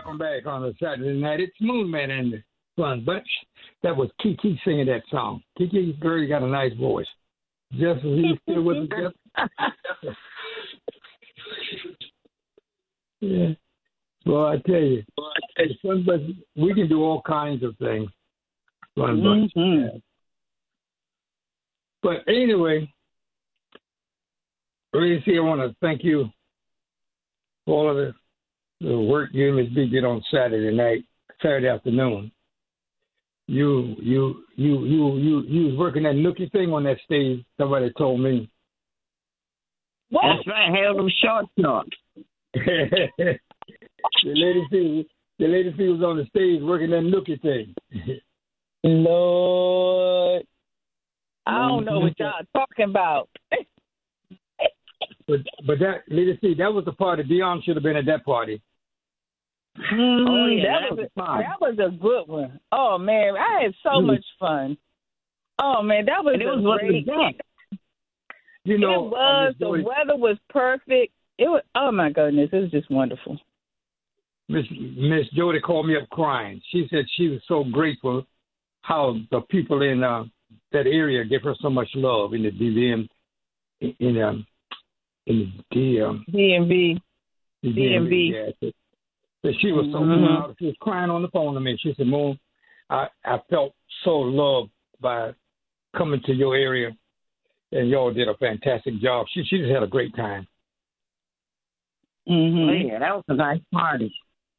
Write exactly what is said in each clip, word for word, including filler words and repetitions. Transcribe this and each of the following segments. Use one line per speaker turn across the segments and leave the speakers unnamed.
welcome back on a Saturday night. It's Moon Man and the Fun Bunch. That was Kiki singing that song. Kiki's girl got a nice voice. Just as he's still with us. Yeah. Well, I tell you, Fun Bunch, we can do all kinds of things. Fun Bunch. Mm-hmm. Yeah. But anyway, really, see, I want to thank you for all of the, the work you and Miss B did on Saturday night, Saturday afternoon. You, you, you, you, you, you was working that nookie thing on that stage. Somebody told me.
What? That's right. Held them short short.
the lady, see, the lady, see, was on the stage working that nookie thing.
Lord, I don't know what y'all talking about.
But but that lady, see, that was the party. Dion should have been at that party.
Mm, oh, yeah, that, that was a, that was a good one. Oh man, I had so mm. much fun. Oh man, that was,
it
a
was
great.
You know,
it was. The weather was perfect. It was. Oh my goodness, it was just wonderful.
Miss Miss Jody called me up crying. She said she was so grateful how the people in uh, that area give her so much love in the D V M, in, in um in the um,
D M V.
D M V. Yeah. So she was so mm-hmm. proud. She was crying on the phone to me. She said, "Moon, I, I felt so loved by coming to your area, and y'all did a fantastic job." She she just had a great time.
Mm-hmm. Oh, yeah, that was a nice party.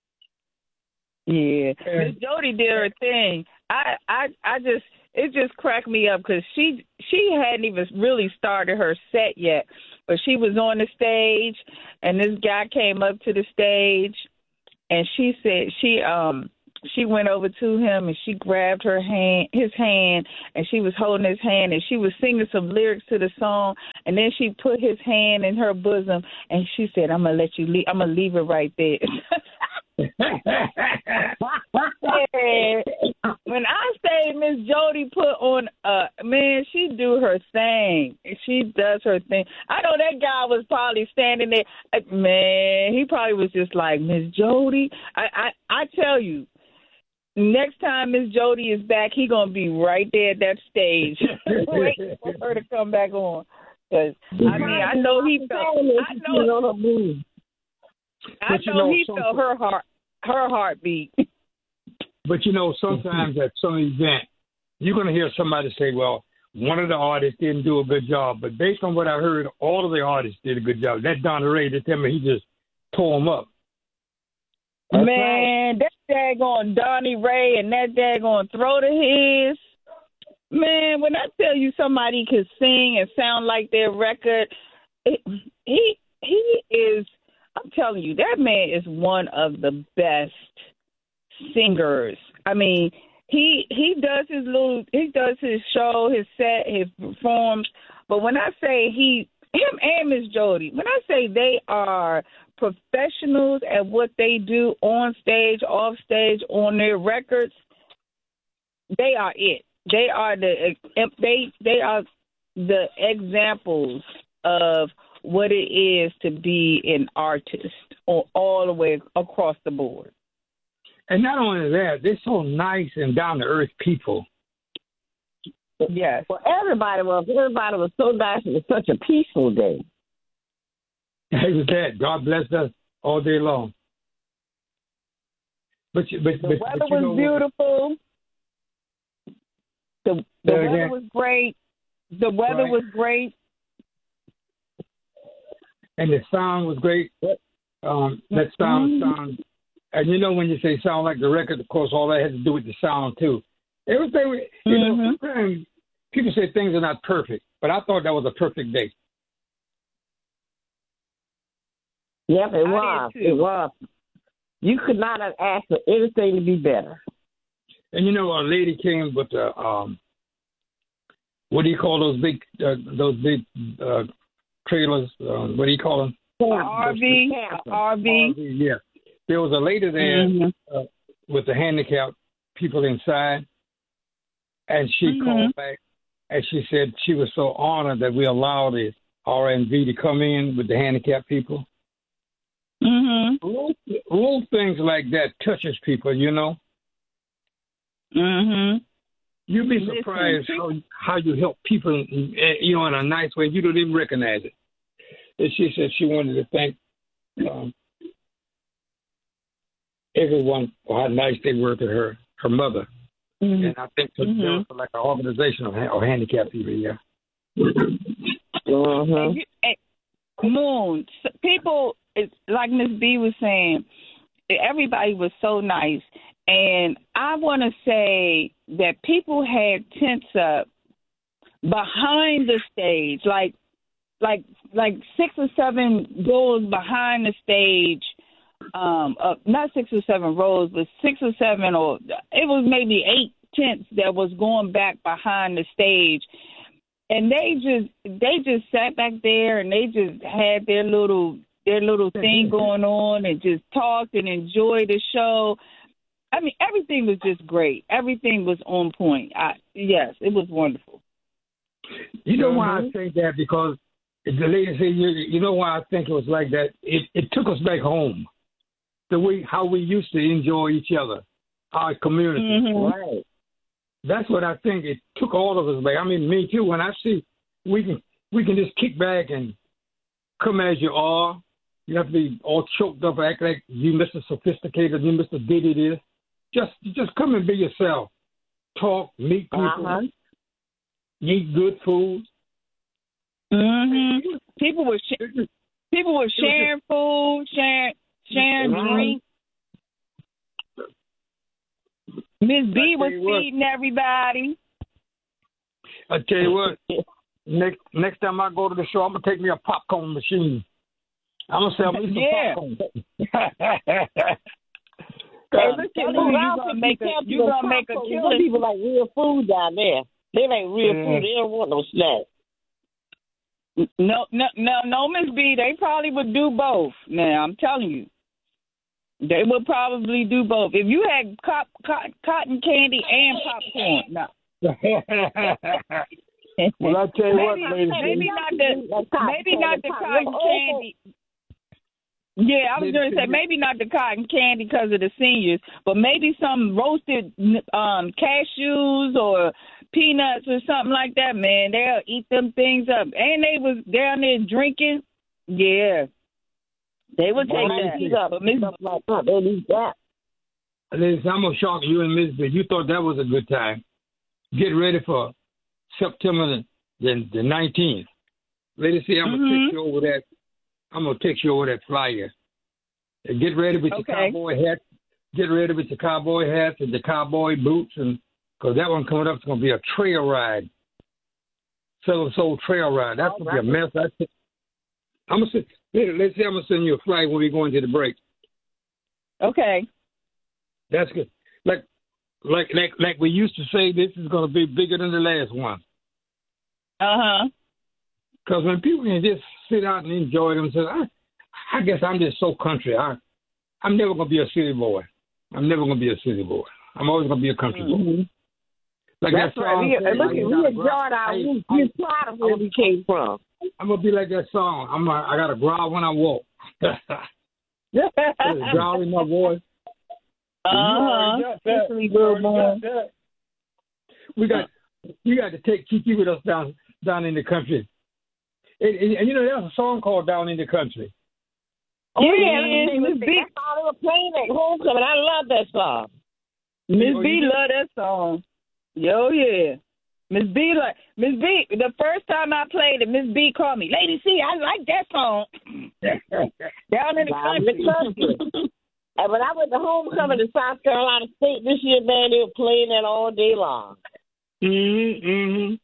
Yeah, Miss Jody did her thing. I, I, I just it just cracked me up because she she hadn't even really started her set yet, but she was on the stage, and this guy came up to the stage, and she said she um she went over to him and she grabbed her hand his hand and she was holding his hand and she was singing some lyrics to the song, and then she put his hand in her bosom and she said, "I'm gonna let you leave. I'm gonna leave it right there." When I say Miss Jody put on, uh, man, she do her thing. She does her thing. I know that guy was probably standing there. Man, he probably was just like, Miss Jody. I, I, I tell you, next time Miss Jody is back, he gonna be right there at that stage, waiting for her to come back on. Cause I mean, I know he felt. I know. I
But you
know,
know
he
some,
felt her heart, her heartbeat.
But you know, sometimes at some event, you're going to hear somebody say, "Well, one of the artists didn't do a good job." But based on what I heard, all of the artists did a good job. That Don Ray, they tell me he just tore them up.
That's Man, right. That daggone Donnie Ray and that daggone throat of his. Man, when I tell you somebody can sing and sound like their record, it, he he is. I'm telling you, that man is one of the best singers. I mean, he he does his little, he does his show, his set, his performs. But when I say he, him and Miss Jody, when I say they are professionals at what they do on stage, off stage, on their records, they are it. They are the they they are the examples of what it is to be an artist all, all the way across the board.
And not only that, they're so nice and down-to-earth people.
Yes.
Well, everybody was. Everybody was so nice. It was such a peaceful day.
It was that. God bless us all day long. But, but,
the
but,
weather
but
was
know,
beautiful. The, the weather
again.
was great. The weather
Right.
was great.
And the sound was great. Um, that sound,
Mm-hmm.
sound, and you know when you say sound like the record, of course, all that has to do with the sound too. Everything, you
Mm-hmm.
know, sometimes people say things are not perfect, but I thought that was a perfect day.
Yep, it
I
was.
did too.
It was. You could not have asked for anything to be better.
And you know, a lady came with the um, what do you call those big, uh, those big uh, trailers? Uh, what do you call them?
R V. R V.
Yeah. There was a lady there
Mm-hmm.
uh, with the handicapped people inside, and she
Mm-hmm.
called back, and she said she was so honored that we allowed the R and V to come in with the handicapped people.
Mm-hmm.
Who, little things like that touches people, you know.
Mm-hmm.
You'd be surprised Listen, how, how you help people, you know, in a nice way. You don't even recognize it. And she said she wanted to thank um, everyone for how nice they were to her, her mother. Mm-hmm. And I think for, mm-hmm. for like an organization of, of handicapped people, yeah.
Uh-huh. Moon, people, it's like Miss B was saying, everybody was so nice. And I want to say that people had tents up behind the stage, like like like six or seven rows behind the stage. Um, uh, not six or seven rows, but six or seven, or it was maybe eight tents that was going back behind the stage. And they just they just sat back there and they just had their little their little thing going on and just talked and enjoyed the show. I mean, everything was just great. Everything was on point. I, yes, it was wonderful.
You know why mm-hmm. I say that? Because the lady said, you, you know why I think it was like that? It, it took us back home. The way how we used to enjoy each other, our community.
Mm-hmm. Right.
That's what I think. It took all of us back. I mean, me too. When I see we can we can just kick back and come as you are. You have to be all choked up, act like you Mister Sophisticated, you Mister Diddy this. Just just come and be yourself. Talk, meet people, uh-huh. eat good food.
Mm-hmm. People were sh- people were sharing food, sharing sharing mm-hmm. drinks. Miss B was feeding what. everybody.
I tell you what, next next time I go to the show, I'm gonna take me a popcorn machine. I'm gonna sell me some
yeah.
popcorn.
Hey, listen, you gonna make a you gonna make a killing. People like real food down there. They ain't real mm. food. They don't want no snacks.
No, no, no, no, Miss B. They probably would do both. Now I'm telling you. They would probably do both. If you had cop, cotton, cotton candy and popcorn, no.
Well, I tell you
maybe,
what, ladies,
maybe not the maybe not the cotton candy. Yeah, I was going to say maybe not the cotton candy because of the seniors, but maybe some roasted um, cashews or peanuts or something like that. Man, they'll eat them things up, and they was down there drinking. Yeah. They would take that. Up, but Miss
like that. They need that.
Listen, I'm gonna shock you and Miss B. You thought that was a good time. Get ready for September the the nineteenth. Ladies, see, I'm mm-hmm. gonna text you over that. I'm gonna text you over that flyer. And get ready with
okay.
your cowboy hat. Get ready with your cowboy hats and the cowboy boots, and because that one coming up is gonna be a trail ride. Southern Soul Trail Ride. That's gonna right. be a mess. That's I'm gonna say, let's say I'm gonna send you a flight when we go into the break.
Okay.
That's good. Like, like, like, like we used to say, this is gonna be bigger than the last one.
Uh huh.
Because when people can just sit out and enjoy themselves, I, I guess I'm just so country. I, I'm never gonna be a city boy. I'm never gonna be a city boy. I'm always gonna be a country
mm-hmm.
boy. Like
That's
that
right.
song.
We, said, look, we enjoyed our roots. We're proud of where we came from.
I'm gonna be like that song. I'm. A, I got to growl when I walk. Growl in my voice.
Uh huh. Especially good boy.
We got. We got to take Kiki with us down down in the country. And, and, and you know, there's a song called "Down in the Country."
Oh yeah, Miss B. That's all they were playing at homecoming. I love that song.
Miss B love that song. Yo yeah. Miss B, like Miss B, the first time I played it, Miss B called me, Lady C, I like that song. Down in the country. country.
And when I went to homecoming to South Carolina State this year, man, they were playing that all day long.
Mm-hmm. mm-hmm.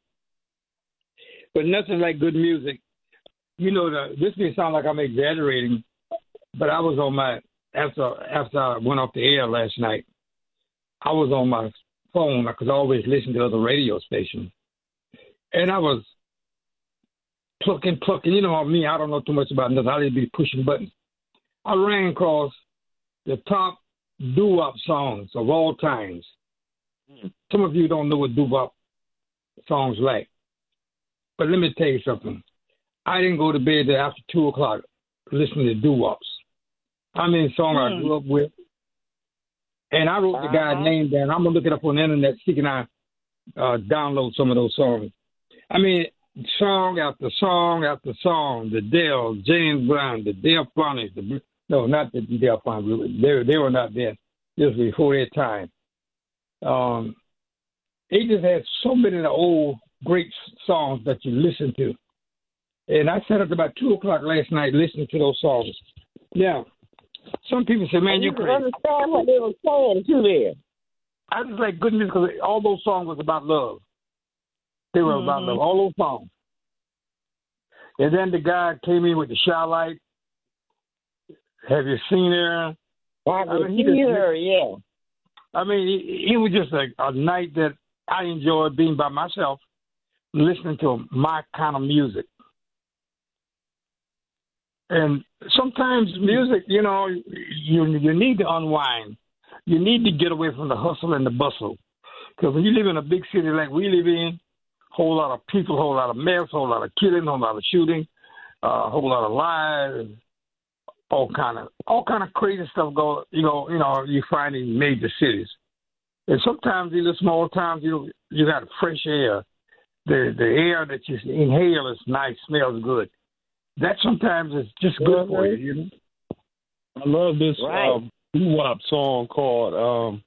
But nothing like good music. You know, the, this may sound like I'm exaggerating, but I was on my after after I went off the air last night. I was on my phone because I always listen to other radio stations, and I was plucking, plucking. You know me, I don't know too much about nothing. I just be pushing buttons. I ran across the top doo-wop songs of all times. Mm. Some of you don't know what doo-wop songs like, but let me tell you something. I didn't go to bed after two o'clock listening to doo-wops. I mean, song
Hmm.
I grew up with. And I wrote the guy's
Uh-huh.
name down. I'm going to look it up on the internet, see can I uh, download some of those songs. I mean, song after song after song. The Dale, James Brown, the Delphonics. The, no, not the Delphonics. They, they were not there. This was before their time. Um, they just had so many of the old great songs that you listen to. And I sat up about two o'clock last night listening to those songs. Yeah. Some people say, man,
And
you're
you can
crazy.
understand what they were saying too there.
I just like good music because all those songs was about love. They were about
Mhm.
love, all those songs. And then the guy came in with the Shy Light. Have you seen her?
I
I
can
mean, he
see
just-
her, yeah.
I mean, it, it was just a, a night that I enjoyed being by myself, listening to my kind of music. And sometimes music, you know, you you need to unwind. You need to get away from the hustle and the bustle. Because when you live in a big city like we live in, whole lot of people, whole lot of mess, whole lot of killing, whole lot of shooting, a uh, whole lot of lies, all kind of all kind of crazy stuff go. You know, you know, you find in major cities. And sometimes in the small towns, you you got fresh air. The the air that you inhale is nice, smells good. That sometimes is just good for you, you know.
I love this
Right.
um, doo-wop song called um,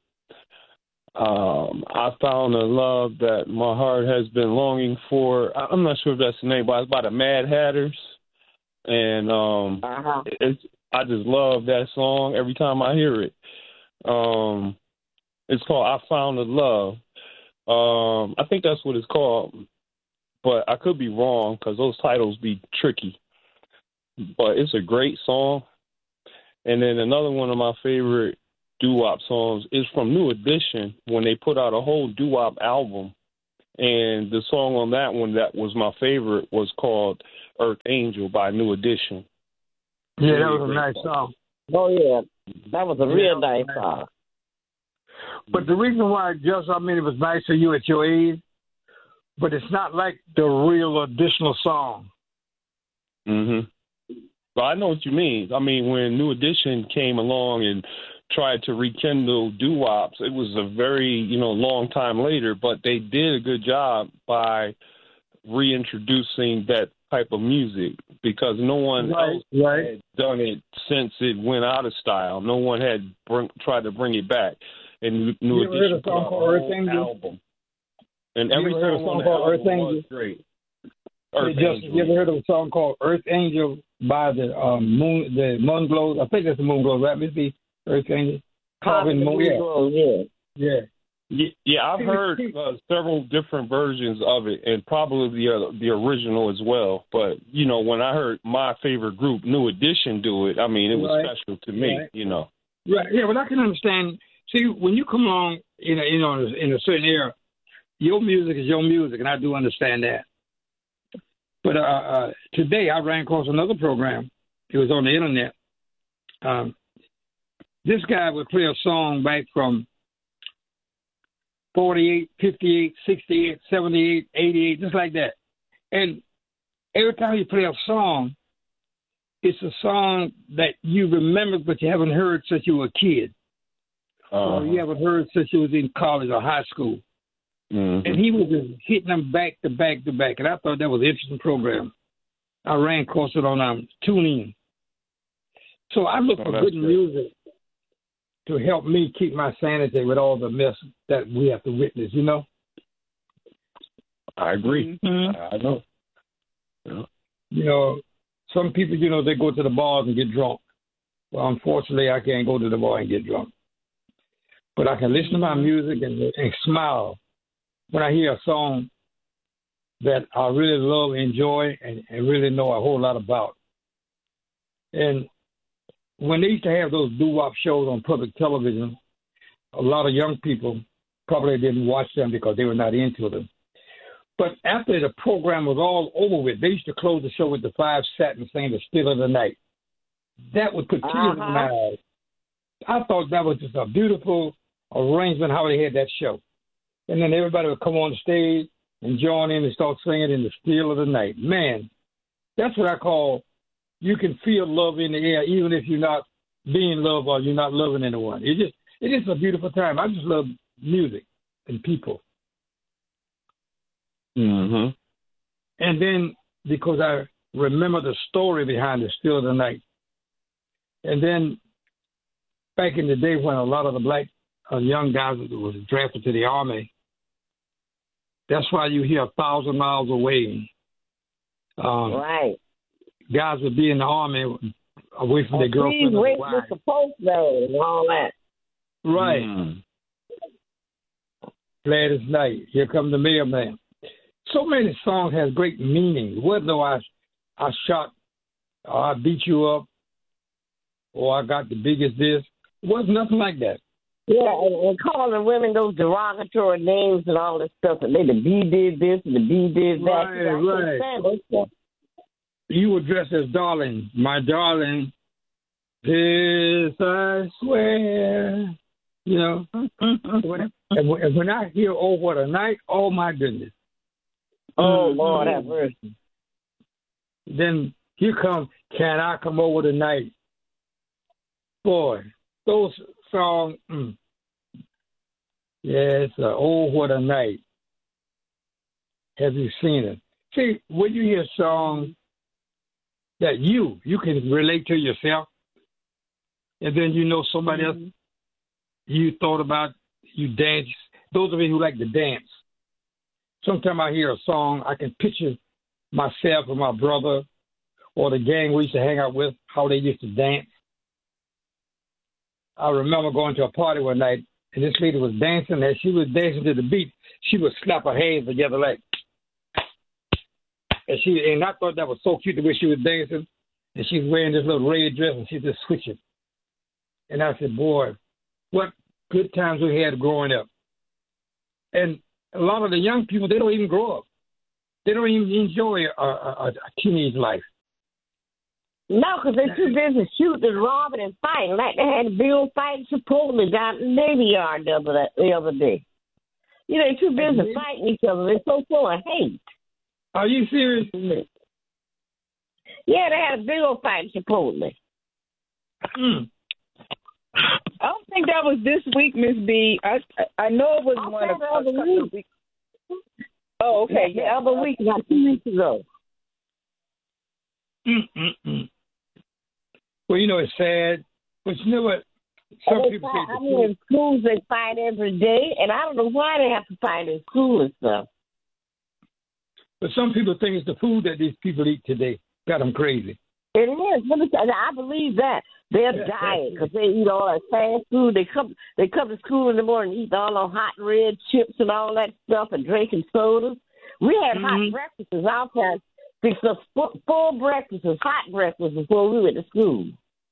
um, I Found a Love That My Heart Has Been Longing For. I- I'm not sure if that's the name, but it's by the Mad Hatters. And um,
Uh-huh.
it's I just love that song every time I hear it. Um, it's called I Found a Love. Um, I think that's what it's called, but I could be wrong because those titles be tricky. But it's a great song. And then another one of my favorite doo-wop songs is from New Edition when they put out a whole doo-wop album. And the song on that one that was my favorite was called Earth Angel by New Edition.
Yeah, that
Really
was a
great
nice
song.
song.
Oh, yeah. That was a
Yeah,
real
that was
nice
nice.
song.
But the reason why, just I mean, it was nice for you at your age, but it's not like the real additional song.
Mm-hmm. But I know what you mean. I mean, when New Edition came along and tried to rekindle doo-wops, it was a very, you know, long time later, but they did a good job by reintroducing that type of music because no one
Right,
else
right.
had done it since it went out of style. No one had bring, tried to bring it back. And New
You ever heard
Edition
a
put
song
out a
called Earth
whole
Angel?
album. And
You
every
ever heard a
song
song
on the
called Earth
album
Angel?
was great.
Hey,
Earth
Justin,
Angel.
you ever heard of a song called Earth Angel by the um, Moon, the Moon Glows? I think that's the Moon Glows, right? Miss B? Earth Angel. Carvin Moon, yeah,
yeah.
yeah.
Yeah, yeah, I've heard uh, several different versions of it, and probably the uh, the original as well. But you know, when I heard my favorite group, New Edition, do it, I mean, it was
Right.
special to me.
Right.
You know.
Right, yeah, but I can understand. See, when you come along in a, you know, in a certain era, your music is your music, and I do understand that. But uh, uh, today I ran across another program. It was on the internet. Um, this guy would play a song back from forty-eight, fifty-eight, sixty-eight, seventy-eight, eighty-eight, just like that. And every time you play a song, it's a song that you remember, but you haven't heard since you were a kid.
Uh-huh.
Or you haven't heard since you was in college or high school.
Mhm.
And he was just hitting them back to back to back. And I thought that was an interesting program. I ran across it on um, TuneIn. So I look
Oh,
for
that's
good
great.
music to help me keep my sanity with all the mess that we have to witness, you know?
I agree.
Mm-hmm.
I know. Yeah.
You know, some people, you know, they go to the bars and get drunk. Well, unfortunately, I can't go to the bar and get drunk. But I can listen to my music and, and smile when I hear a song that I really love, enjoy, and, and really know a whole lot about. And when they used to have those doo-wop shows on public television, a lot of young people probably didn't watch them because they were not into them. But after the program was all over with, they used to close the show with the Five Satin saying the Still of the Night. That would put tears in my
Uh-huh.
eyes. I thought that was just a beautiful arrangement how they had that show. And then everybody would come on the stage and join in and start singing in the Still of the Night. Man, that's what I call you can feel love in the air even if you're not being in love or you're not loving anyone. It just it is a beautiful time. I just love music and people.
Mm-hmm.
And then because I remember the story behind the Still of the Night. And then back in the day when a lot of the black uh, young guys was drafted to the Army, that's why you hear A Thousand Miles Away. Um,
right.
Guys would be in the Army away from
oh,
their girlfriend.
Please wait for the postman and all that.
Right.
Mm.
Gladys Knight, Here Comes the Mailman. So many songs have great meaning. Whether I, I shot, or I beat you up, or I got the biggest this, it was nothing like that.
Yeah, and, and calling women those derogatory names and all this stuff, and they the B did this and the B did that.
Right, right. You were dressed as darling, my darling. This I swear. You know, when, and when I hear "Oh What a Night," oh my goodness.
Oh Lord have mercy.
Then here comes "Can I Come Over Tonight?" Boy, those songs. Mm. Yes, uh, "Oh What a Night." Have you seen it? See, when you hear songs that you you can relate to yourself, and then you know somebody mm-hmm. else you thought about, you dance. Those of you who like to dance, sometimes I hear a song, I can picture myself or my brother or the gang we used to hang out with, how they used to dance. I remember going to a party one night, and this lady was dancing. As she was dancing to the beat, she would slap her hands together like, and she and I thought that was so cute the way she was dancing, and she's wearing this little red dress, and she's just switching. And I said, boy, what good times we had growing up. And a lot of the young people, they don't even grow up. They don't even enjoy a, a, a teenage life.
No, because they're too busy shooting and robbing and fighting. Like they had a bill fight supposedly down in the Navy Yard the other, the other day. You know, they're too busy fighting each other. They're so full of hate.
Are you serious?
Yeah, they had a bill fight supposedly.
Mm.
I don't think that was this week, Miss B. I I know it was
I
one of
the other week.
weeks. Oh, okay.
Yeah, the other week, about two weeks ago.
Mm-mm-mm. Well, you know, it's sad, but you know what? Some people
fight,
say
I mean, in schools they fight every day, and I don't know why they have to fight in school and stuff.
But some people think it's the food that these people eat today got them crazy.
It is. Let me tell you, I believe that. Their diet, because they eat all that fast food. They come they come to school in the morning and eat all those hot red chips and all that stuff and drinking sodas. We had mm-hmm. hot breakfasts. Our parents fixed us full breakfasts, hot breakfasts before we went to school.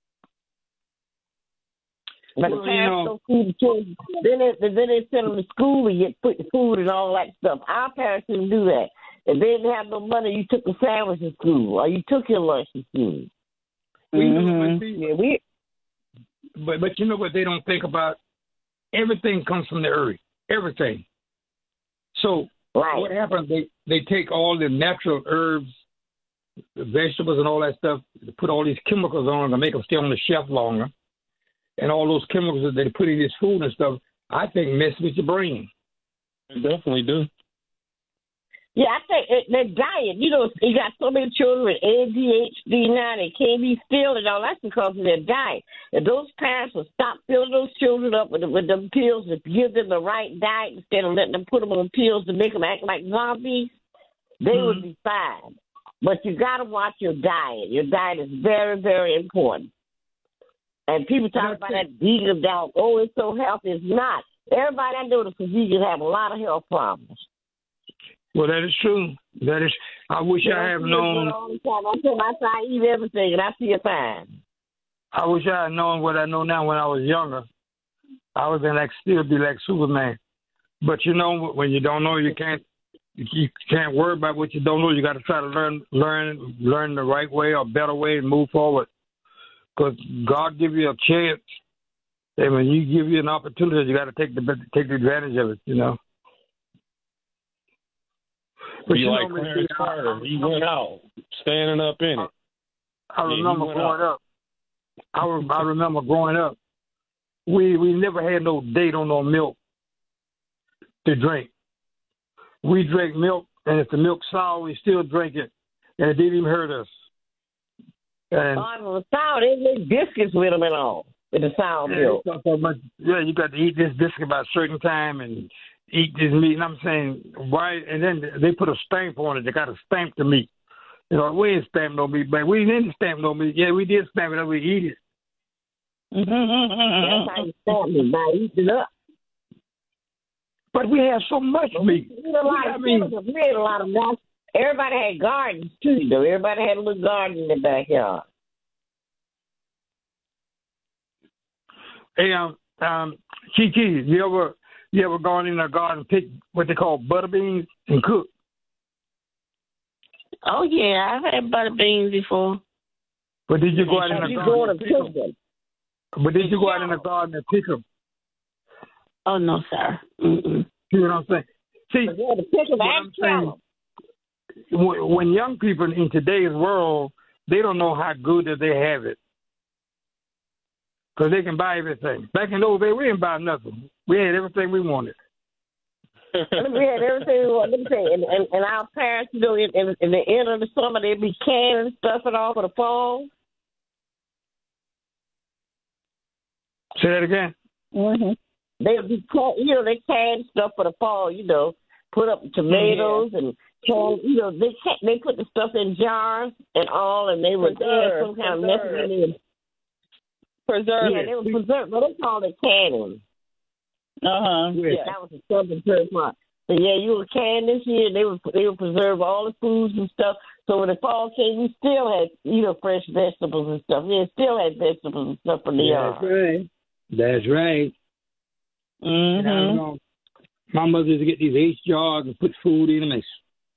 But well, the parents you know, don't feed the children. Then they, then they send them to school and get put the food and all that stuff. Our parents didn't do that. If they didn't have no money, you took a sandwich to school or you took your lunch to school.
Mm-hmm.
Yeah, we.
But but you know what they don't think about? Everything comes from the earth. Everything. So
right.
what happens? They they take all the natural herbs, the vegetables, and all that stuff. They put all these chemicals on them to make them stay on the shelf longer. And all those chemicals that they put in this food and stuff, I think mess with your brain.
They definitely do.
Yeah, I think it, their diet, you know, you got so many children with A D H D now, they can't be still and all. That's because of their diet. If those parents would stop filling those children up with, with them pills and give them the right diet instead of letting them put them on pills to make them act like zombies, they mm-hmm. would be fine. But you got to watch your diet. Your diet is very, very important. And people talk about that vegan diet. Oh, it's so healthy. It's not. Everybody I know that's vegan have a lot of health problems.
Well, that is true. That is. I wish yeah, I had known.
All the time. I tell my son I eat everything, and I feel fine.
I wish I had known what I know now when I was younger. I was in like still be like Superman. But you know, when you don't know, you can't. You can't worry about what you don't know. You got to try to learn, learn, learn the right way or better way and move forward. Because God give you a chance, and when you give you an opportunity, you got to take the take the advantage of it. You know.
But you like Clarence Carter, he went out, standing up in it.
I remember yeah, growing up. I, re- I remember growing up, we we never had no date on no milk to drink. We drank milk, and if the milk's sour, we still drink it, and it didn't even hurt us. And
Oh, it was sour. They make biscuits with them and all, with the sour
yeah,
milk.
it's not so much- yeah, you got to eat this biscuit by a certain time and eat this meat. And I'm saying, why? And then they put a stamp on it. They got to stamp the meat. You know, we didn't stamp no meat, but we didn't stamp no meat. Yeah, we did stamp it up. We eat it.
That's how you stamp it, by eating it up.
But we have so much meat.
We had a lot
I
of
mean,
chemicals. We had a lot of nuts. Everybody had gardens too, you know. Everybody had a little garden in their backyard.
hey, um, um, Kiki, you ever you ever gone in a garden and pick what they call butter beans and cook?
Oh, yeah, I've had butter beans before.
But did you go out in
Have
the
you
garden
going
and
to
pick
cook
them?
them?
But did you go out in the garden and pick them?
Oh, no, sir. Mm-mm.
See what I'm saying? See,
But yeah, to pick them
what
and
I'm
sell
saying, when when young people in today's world, they don't know how good that they have it. Because they can buy everything. Back in those days, we didn't buy nothing. We had everything we wanted.
them. We had everything we wanted. Let me tell you, and, and, and our parents, you know, in, in, in the end of the summer, they'd be canning stuff and all for the fall.
Say that again.
Mm-hmm. They'd be, can, you know, they canned stuff for the fall, you know, put up tomatoes and can, you know, they can, they put the stuff in jars and all, and they would add some kind of message in it.
Preserve
Yeah,
it.
they would preserve. But they called it canning.
Uh huh.
Yeah, that was the southern term part. So yeah, you were canned this year. They would they would preserve all the foods and stuff. So when the fall came, we still had you know fresh vegetables and stuff. Yeah, still had vegetables and stuff from the
That's
yard.
right. That's right. And I don't
Mm-hmm.
know. My mother used to get these H jars and put food in them and